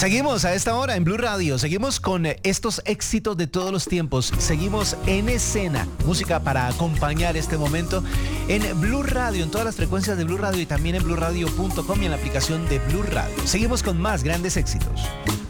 Seguimos a esta hora en Blue Radio, seguimos con estos éxitos de todos los tiempos, seguimos en escena, música para acompañar este momento en Blue Radio, en todas las frecuencias de Blue Radio y también en bluradio.com y en la aplicación de Blue Radio. Seguimos con más grandes éxitos.